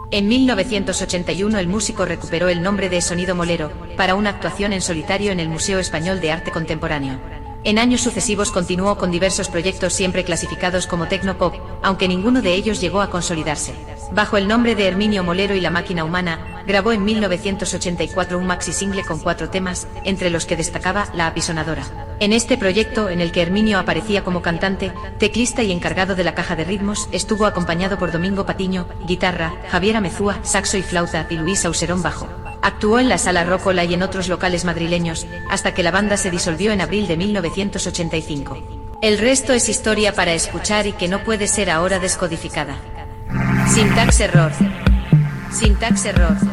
En 1981 el músico recuperó el nombre de Sonido Molero, para una actuación en solitario en el Museo Español de Arte Contemporáneo. En años sucesivos continuó con diversos proyectos siempre clasificados como tecno-pop, aunque ninguno de ellos llegó a consolidarse. Bajo el nombre de Herminio Molero y la Máquina Humana, grabó en 1984 un maxi single con 4 temas, entre los que destacaba La Apisonadora. En este proyecto, en el que Herminio aparecía como cantante, teclista y encargado de la caja de ritmos, estuvo acompañado por Domingo Patiño, guitarra, Javier Amezúa, saxo y flauta, y Luis Auserón bajo. Actuó en la Sala Rócola y en otros locales madrileños, hasta que la banda se disolvió en abril de 1985. El resto es historia para escuchar y que no puede ser ahora descodificada. Syntax error. Syntax error.